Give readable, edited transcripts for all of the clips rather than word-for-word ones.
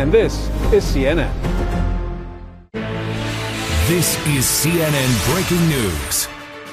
And this is CNN. This is CNN Breaking News.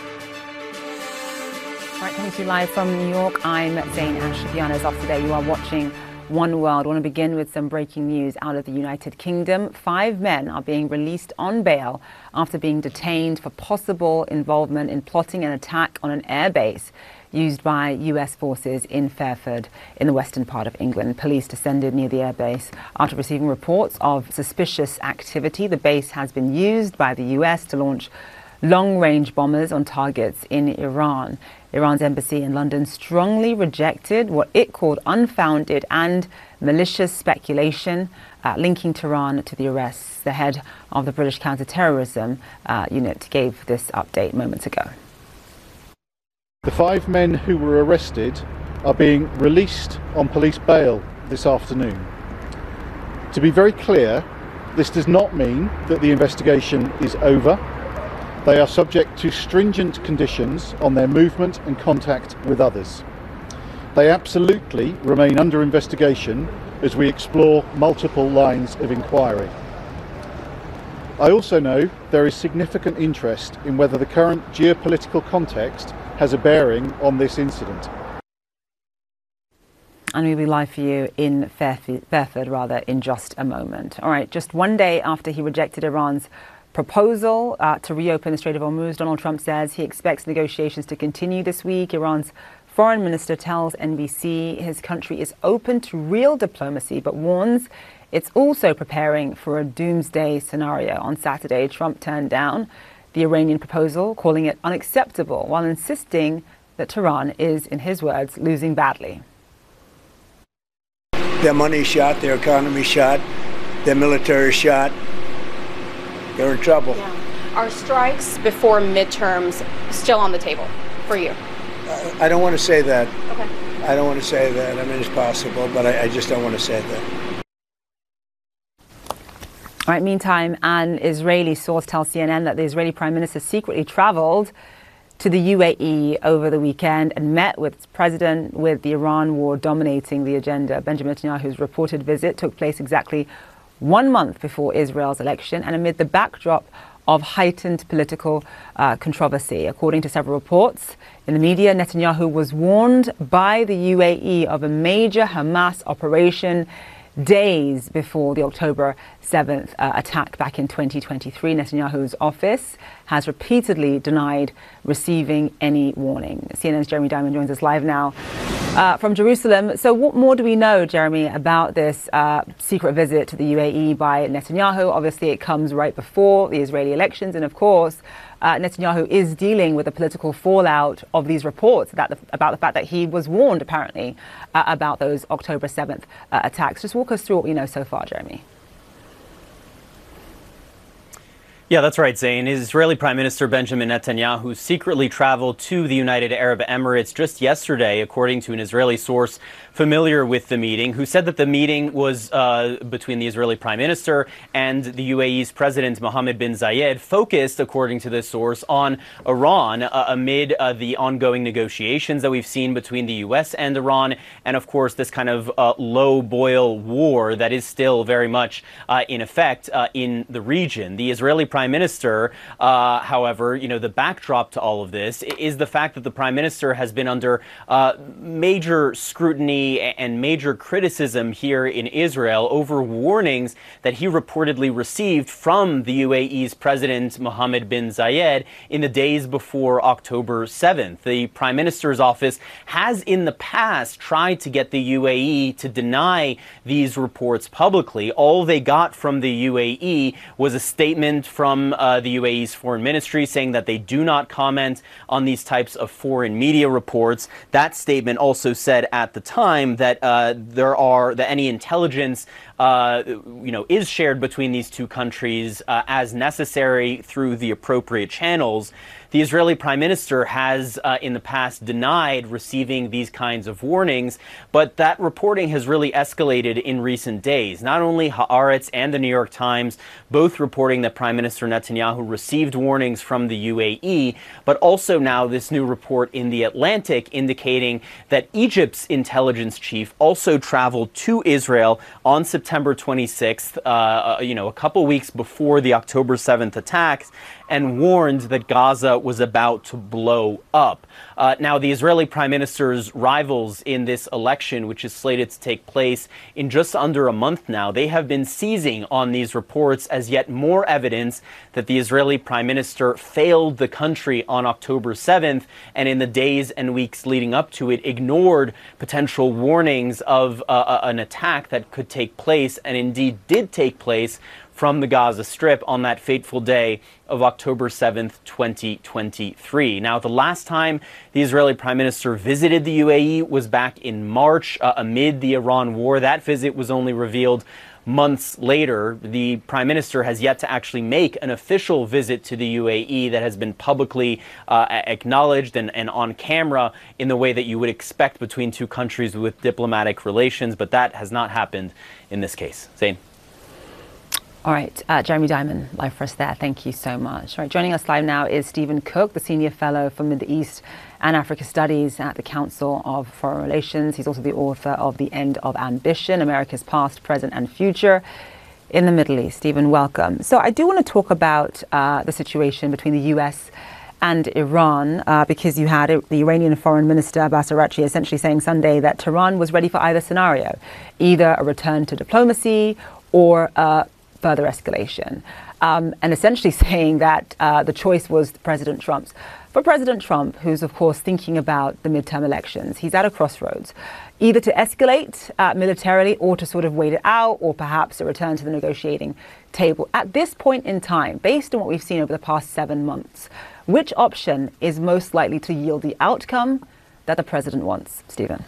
All right, coming to you live from New York, I'm Zain Ashabian. As of today, you are watching One World. I want to begin with some breaking news out of the United Kingdom. 5 men are being released on bail after being detained for possible involvement in plotting an attack on an airbase used by US forces in Fairford in the western part of England. Police descended near the airbase after receiving reports of suspicious activity. The base has been used by the US to launch long-range bombers on targets in Iran. Iran's embassy in London strongly rejected what it called unfounded and malicious speculation linking Tehran to the arrests. The head of the British counter-terrorism unit gave this update moments ago. The 5 men who were arrested are being released on police bail this afternoon. To be very clear, this does not mean that the investigation is over. They are subject to stringent conditions on their movement and contact with others. They absolutely remain under investigation as we explore multiple lines of inquiry. I also know there is significant interest in whether the current geopolitical context has a bearing on this incident. And we'll be live for you in Fairford in just a moment. All right, just one day after he rejected Iran's proposal to reopen the Strait of Hormuz, Donald Trump says he expects negotiations to continue this week. Iran's foreign minister tells NBC his country is open to real diplomacy, but warns it's also preparing for a doomsday scenario. On Saturday, Trump turned down the Iranian proposal, calling it unacceptable, while insisting that Tehran is, in his words, losing badly. Their money shot, their economy shot, their military shot. They're in trouble. Yeah. Are strikes before midterms still on the table for you? I don't want to say that. Okay. I don't want to say that. I mean, it's possible, but I just don't want to say that. All right, meantime, an Israeli source tells CNN that the Israeli Prime Minister secretly traveled to the UAE over the weekend and met with its president, with the Iran war dominating the agenda. Benjamin Netanyahu's reported visit took place exactly 1 month before Israel's election and amid the backdrop of heightened political controversy. According to several reports in the media, Netanyahu was warned by the UAE of a major Hamas operation days before the October 7th attack back in 2023. Netanyahu's office has repeatedly denied receiving any warning. CNN's Jeremy Diamond joins us live now from Jerusalem. So what more do we know, Jeremy, about this secret visit to the UAE by Netanyahu? Obviously, it comes right before the Israeli elections. And of course, Netanyahu is dealing with the political fallout of these reports about the fact that he was warned, apparently, about those October 7th attacks. Just walk us through what we know so far, Jeremy. Yeah, that's right, Zain. Israeli Prime Minister Benjamin Netanyahu secretly traveled to the United Arab Emirates just yesterday, according to an Israeli source familiar with the meeting, who said that the meeting was between the Israeli Prime Minister and the UAE's President Mohammed bin Zayed, focused, according to this source, on Iran amid the ongoing negotiations that we've seen between the US and Iran, and of course this kind of low-boil war that is still very much in effect in the region. The Israeli Prime Minister, however, the backdrop to all of this is the fact that the Prime Minister has been under major scrutiny and major criticism here in Israel over warnings that he reportedly received from the UAE's President Mohammed bin Zayed in the days before October 7th. The Prime Minister's office has in the past tried to get the UAE to deny these reports publicly. All they got from the UAE was a statement from the UAE's foreign ministry saying that they do not comment on these types of foreign media reports. That statement also said at the time that any intelligence is shared between these two countries as necessary through the appropriate channels. The Israeli prime minister has in the past denied receiving these kinds of warnings, but that reporting has really escalated in recent days. Not only Haaretz and the New York Times both reporting that Prime Minister Netanyahu received warnings from the UAE, but also now this new report in The Atlantic indicating that Egypt's intelligence chief also traveled to Israel on September 26th, a couple weeks before the October 7th attacks, and warned that Gaza was about to blow up. Now, the Israeli prime minister's rivals in this election, which is slated to take place in just under a month now, they have been seizing on these reports as yet more evidence that the Israeli prime minister failed the country on October 7th, and in the days and weeks leading up to it, ignored potential warnings of an attack that could take place, and indeed did take place, from the Gaza Strip on that fateful day of October 7th, 2023. Now, the last time the Israeli prime minister visited the UAE was back in March amid the Iran war. That visit was only revealed months later. The prime minister has yet to actually make an official visit to the UAE that has been publicly acknowledged and on camera in the way that you would expect between two countries with diplomatic relations, but that has not happened in this case. Zain. All right, Jeremy Diamond, live for us there. Thank you so much. All right, joining us live now is Stephen Cook, the Senior Fellow for Middle East and Africa Studies at the Council of Foreign Relations. He's also the author of The End of Ambition, America's Past, Present and Future in the Middle East. Stephen, welcome. So I do want to talk about the situation between the US and Iran, because you had the Iranian Foreign Minister Abbas Araghchi essentially saying Sunday that Tehran was ready for either scenario, either a return to diplomacy or further escalation, and essentially saying that the choice was President Trump's. For President Trump, who's of course thinking about the midterm elections, he's at a crossroads, either to escalate militarily or to sort of wait it out, or perhaps a return to the negotiating table. At this point in time, based on what we've seen over the past 7 months, which option is most likely to yield the outcome that the president wants, Stephen?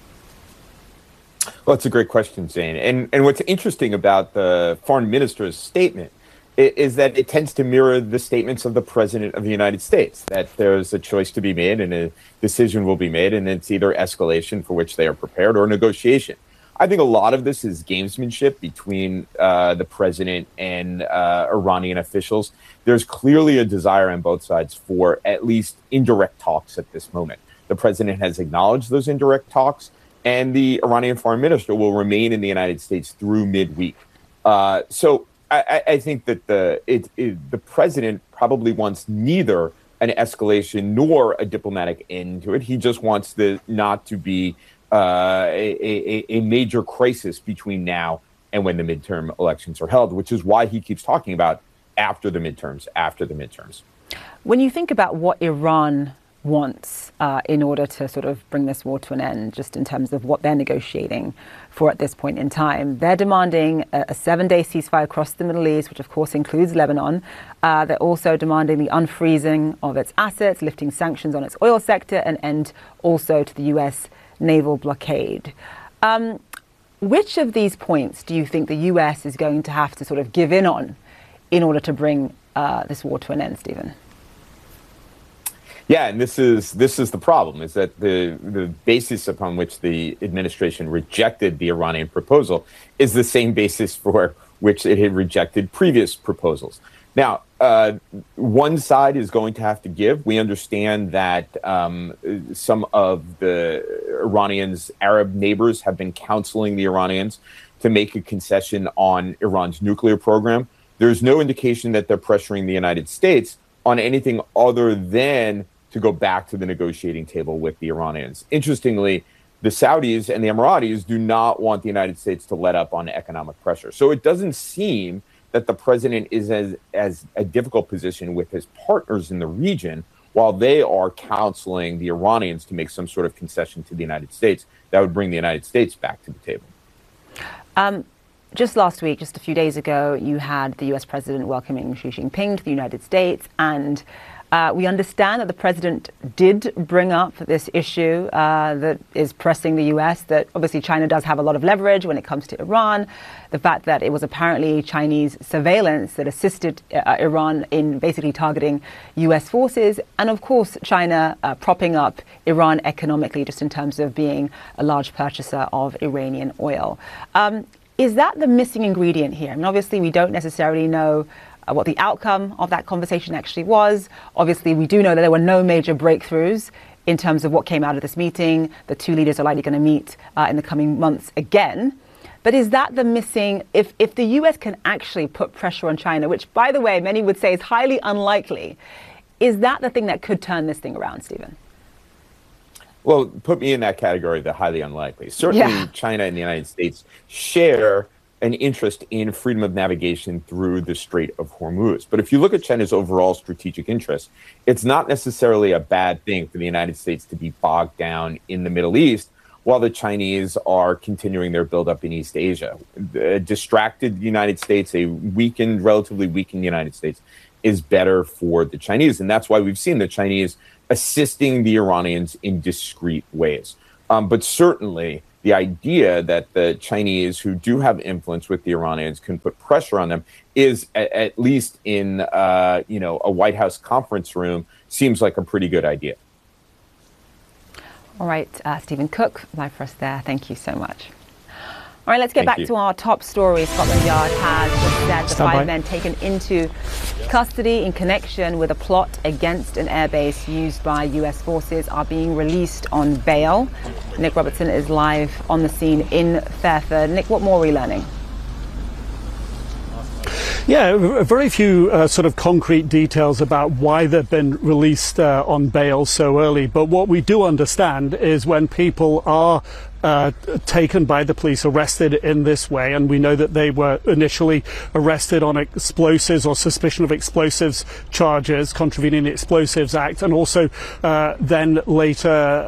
Well, it's a great question, Zain. And what's interesting about the foreign minister's statement is that it tends to mirror the statements of the president of the United States, that there's a choice to be made and a decision will be made, and it's either escalation for which they are prepared or negotiation. I think a lot of this is gamesmanship between the president and Iranian officials. There's clearly a desire on both sides for at least indirect talks at this moment. The president has acknowledged those indirect talks, and the Iranian foreign minister will remain in the United States through midweek. So I think that the president probably wants neither an escalation nor a diplomatic end to it. He just wants not to be a major crisis between now and when the midterm elections are held, which is why he keeps talking about after the midterms. When you think about what Iran wants in order to sort of bring this war to an end, just in terms of what they're negotiating for at this point in time, they're demanding a 7-day ceasefire across the Middle East, which of course includes Lebanon. They're also demanding the unfreezing of its assets, lifting sanctions on its oil sector, and end also to the US naval blockade. Which of these points do you think the US is going to have to sort of give in on in order to bring this war to an end, Stephen? Yeah, and this is the problem, is that the basis upon which the administration rejected the Iranian proposal is the same basis for which it had rejected previous proposals. Now, one side is going to have to give. We understand that some of the Iranians' Arab neighbors have been counseling the Iranians to make a concession on Iran's nuclear program. There's no indication that they're pressuring the United States on anything other than to go back to the negotiating table with the Iranians. Interestingly, the Saudis and the Emiratis do not want the United States to let up on economic pressure. So it doesn't seem that the president is as a difficult position with his partners in the region, while they are counseling the Iranians to make some sort of concession to the United States that would bring the United States back to the table. Just last week, just a few days ago, you had the US president welcoming Xi Jinping to the United States, and We understand that the president did bring up this issue that is pressing the U.S., that obviously China does have a lot of leverage when it comes to Iran. The fact that it was apparently Chinese surveillance that assisted Iran in basically targeting U.S. forces. And of course, China propping up Iran economically, just in terms of being a large purchaser of Iranian oil. Is that the missing ingredient here? I mean, obviously, we don't necessarily know what the outcome of that conversation actually was. Obviously, we do know that there were no major breakthroughs in terms of what came out of this meeting. The two leaders are likely going to meet in the coming months again. But is that the missing, if the US can actually put pressure on China, which, by the way, many would say is highly unlikely, is that the thing that could turn this thing around, Stephen? Well, put me in that category, the highly unlikely. Certainly, China and the United States share an interest in freedom of navigation through the Strait of Hormuz. But if you look at China's overall strategic interest, it's not necessarily a bad thing for the United States to be bogged down in the Middle East while the Chinese are continuing their buildup in East Asia. A distracted United States, a relatively weakened United States, is better for the Chinese. And that's why we've seen the Chinese assisting the Iranians in discrete ways. But certainly, the idea that the Chinese, who do have influence with the Iranians, can put pressure on them is, at least in a White House conference room, seems like a pretty good idea. All right, Stephen Cook, live for us there. Thank you so much. All right, let's get back to our top story. Scotland Yard has just said the 5 men taken into custody in connection with a plot against an airbase used by US forces are being released on bail. Nick Robertson is live on the scene in Fairford. Nick, what more are we learning? Yeah, very few sort of concrete details about why they've been released on bail so early. But what we do understand is when people are taken by the police, arrested in this way, and we know that they were initially arrested on explosives or suspicion of explosives charges, contravening the Explosives Act, and also then later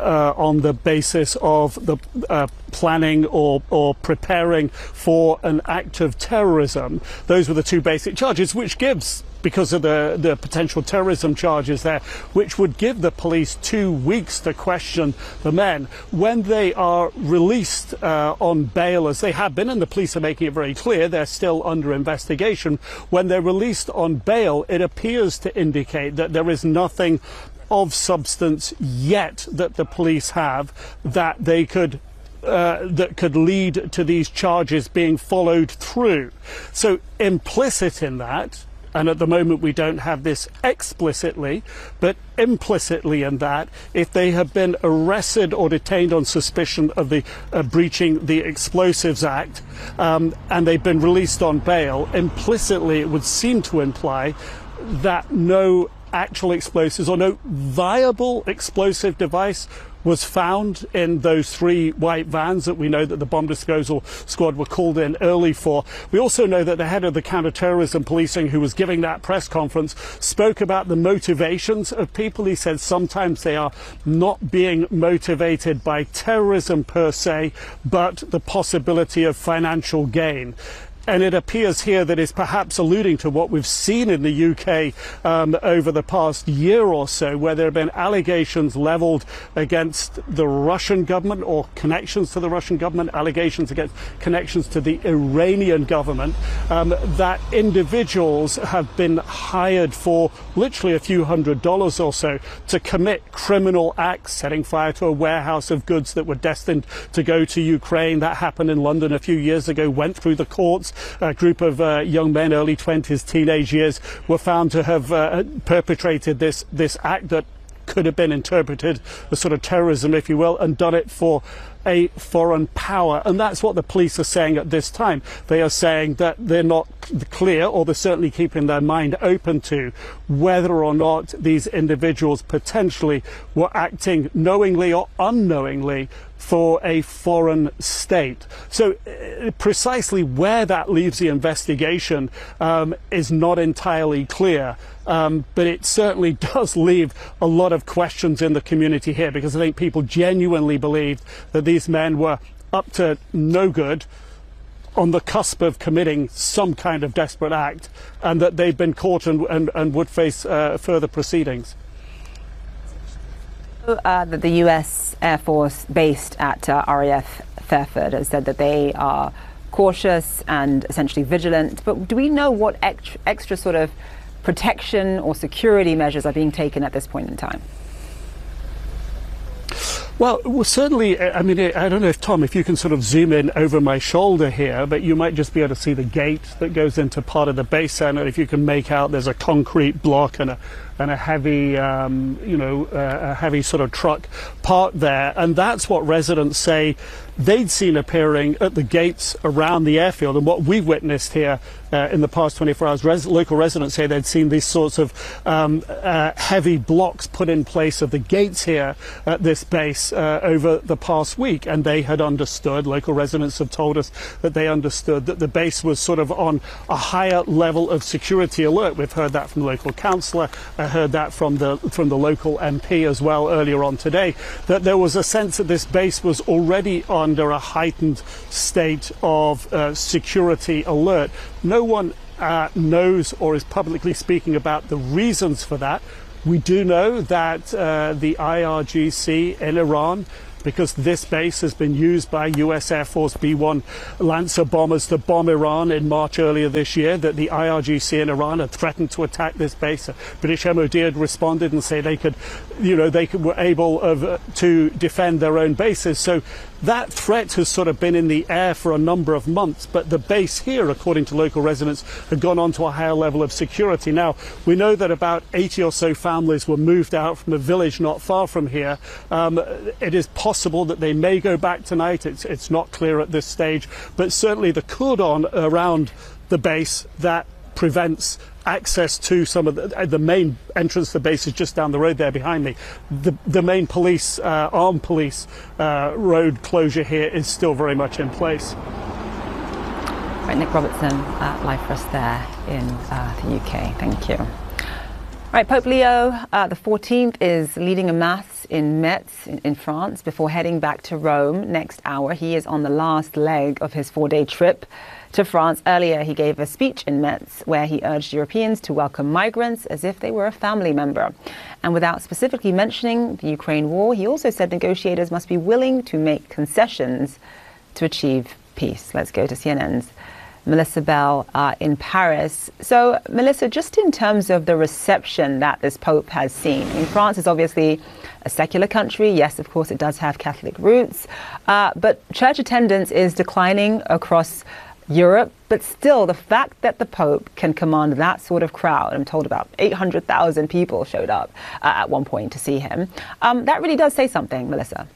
on the basis of the planning or preparing for an act of terrorism. Those were the two basic charges, which gives, because of the potential terrorism charges there, which would give the police 2 weeks to question the men. When they are released on bail, as they have been, and the police are making it very clear they're still under investigation, when they're released on bail, it appears to indicate that there is nothing of substance yet that the police have that they could that could lead to these charges being followed through. So implicit in that, and at the moment we don't have this explicitly, but implicitly in that, if they have been arrested or detained on suspicion of the breaching the Explosives Act, and they've been released on bail, implicitly it would seem to imply that no actual explosives or no viable explosive device was found in those 3 white vans that we know that the bomb disposal squad were called in early for. We also know that the head of the counterterrorism policing, who was giving that press conference, spoke about the motivations of people. He said sometimes they are not being motivated by terrorism per se, but the possibility of financial gain. And it appears here that it's perhaps alluding to what we've seen in the UK over the past year or so, where there have been allegations levelled against the Russian government or connections to the Russian government, allegations against connections to the Iranian government, that individuals have been hired for literally a few $100s or so to commit criminal acts, setting fire to a warehouse of goods that were destined to go to Ukraine. That happened in London a few years ago, went through the courts. A group of young men, early 20s, teenage years, were found to have perpetrated this act that could have been interpreted as sort of terrorism, if you will, and done it for a foreign power. And that's what the police are saying at this time. They are saying that they're not clear, or they're certainly keeping their mind open to whether or not these individuals potentially were acting knowingly or unknowingly for a foreign state. So precisely where that leaves the investigation is not entirely clear. But it certainly does leave a lot of questions in the community here, because I think people genuinely believed that these men were up to no good, on the cusp of committing some kind of desperate act, and that they've been caught and would face further proceedings. That the U.S. Air Force based at RAF Fairford has said that they are cautious and essentially vigilant. But do we know what extra sort of protection or security measures are being taken at this point in time? Well, certainly, I mean, I don't know if, Tom, if you can sort of zoom in over my shoulder here, but you might just be able to see the gate that goes into part of the base center. If you can make out, there's a concrete block and a heavy, a heavy sort of truck parked there. And that's what residents say they'd seen appearing at the gates around the airfield. And what we've witnessed here in the past 24 hours, local residents say they'd seen these sorts of heavy blocks put in place of the gates here at this base over the past week. And they had understood, local residents have told us that they understood that the base was sort of on a higher level of security alert. We've heard that from the local councillor. I heard that from the local MP as well earlier on today, that there was a sense that this base was already under a heightened state of security alert. No one knows or is publicly speaking about the reasons for that. We do know that the IRGC in Iran, because this base has been used by US Air Force B-1 Lancer bombers to bomb Iran in March earlier this year, that the IRGC in Iran had threatened to attack this base. British MOD had responded and said were able to defend their own bases. So that threat has sort of been in the air for a number of months, but the base here, according to local residents, had gone on to a higher level of security. Now, we know that about 80 or so families were moved out from a village not far from here. It is possible that they may go back tonight. It's not clear at this stage, but certainly the cordon around the base that prevents access to some of the main entrance to the base is just down the road there behind me. The main police, armed police road closure here is still very much in place. Right, Nick Robertson, live for us there in the UK. Thank you. Right, Pope Leo the 14th is leading a mass in Metz in France before heading back to Rome next hour. He is on the last leg of his 4-day trip to France. Earlier, he gave a speech in Metz where he urged Europeans to welcome migrants as if they were a family member. And without specifically mentioning the Ukraine war, he also said negotiators must be willing to make concessions to achieve peace. Let's go to CNN's Melissa Bell in Paris. So, Melissa, just in terms of the reception that this Pope has seen, I mean, France is obviously a secular country. Yes, of course, it does have Catholic roots, but church attendance is declining across Europe, but still the fact that the Pope can command that sort of crowd, I'm told about 800,000 people showed up at one point to see him, that really does say something, Melissa.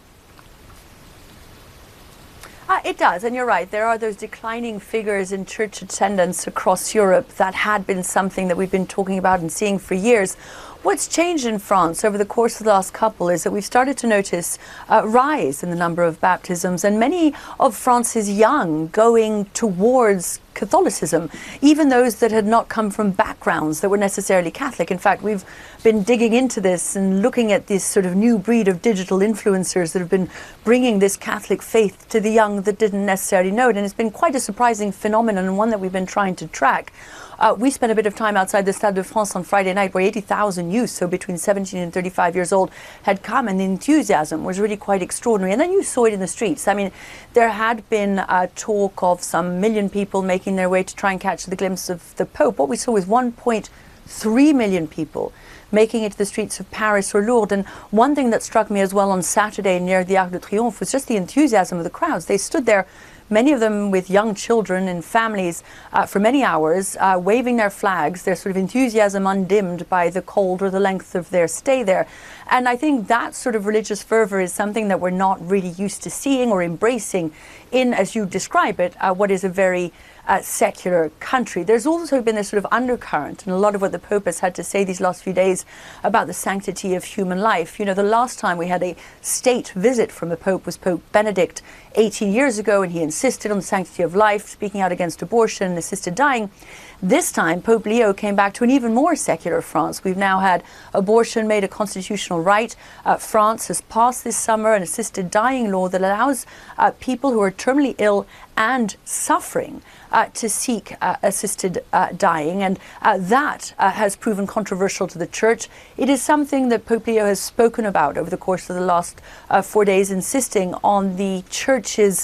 It does, and you're right. There are those declining figures in church attendance across Europe. That had been something that we've been talking about and seeing for years. What's changed in France over the course of the last couple is that we've started to notice a rise in the number of baptisms, and many of France's young going towards Catholicism, even those that had not come from backgrounds that were necessarily Catholic. In fact, we've been digging into this and looking at this sort of new breed of digital influencers that have been bringing this Catholic faith to the young that didn't necessarily know it. And it's been quite a surprising phenomenon, and one that we've been trying to track. We spent a bit of time outside the Stade de France on Friday night, where 80,000 youth, so between 17 and 35 years old, had come, and the enthusiasm was really quite extraordinary. And then you saw it in the streets. I mean, there had been talk of some million people making their way to try and catch the glimpse of the Pope. What we saw was 1.3 million people making it to the streets of Paris or Lourdes. And one thing that struck me as well on Saturday near the Arc de Triomphe was just the enthusiasm of the crowds. They stood there, many of them with young children and families, for many hours, waving their flags, their sort of enthusiasm undimmed by the cold or the length of their stay there. And I think that sort of religious fervor is something that we're not really used to seeing or embracing in, as you describe it, what is a very secular country. There's also been this sort of undercurrent, and a lot of what the Pope has had to say these last few days about the sanctity of human life. You know, the last time we had a state visit from a Pope was Pope Benedict 18 years ago, and he insisted on the sanctity of life, speaking out against abortion and assisted dying. This time, Pope Leo came back to an even more secular France. We've now had abortion made a constitutional right. France has passed this summer an assisted dying law that allows people who are terminally ill and suffering to seek assisted dying, and that has proven controversial to the Church. It is something that Pope Leo has spoken about over the course of the last 4 days, insisting on the Church's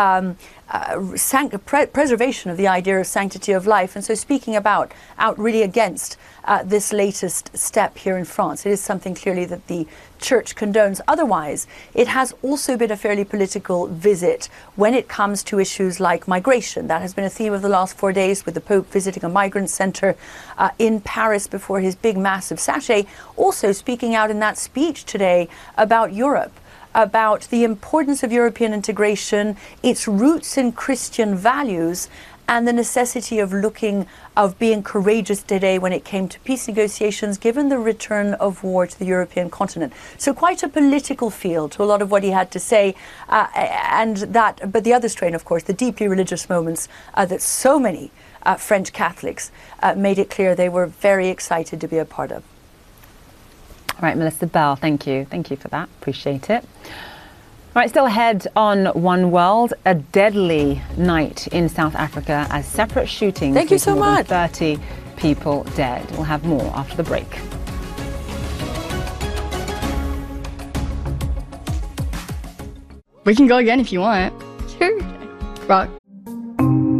preservation of the idea of sanctity of life, and so speaking out really against this latest step here in France. It is something clearly that the Church condones. Otherwise, it has also been a fairly political visit when it comes to issues like migration. That has been a theme of the last 4 days, with the Pope visiting a migrant center in Paris before his big massive sachet, also speaking out in that speech today about Europe, about the importance of European integration, its roots in Christian values, and the necessity of being courageous today when it came to peace negotiations, given the return of war to the European continent. So quite a political feel to a lot of what he had to say, but the other strain, of course, the deeply religious moments that so many French Catholics made it clear they were very excited to be a part of. All right, Melissa Bell, thank you. Thank you for that. Appreciate it. All right, still ahead on One World, a deadly night in South Africa as separate shootings. Thank you so much. 30 people dead. We'll have more after the break. We can go again if you want. Sure. Rock,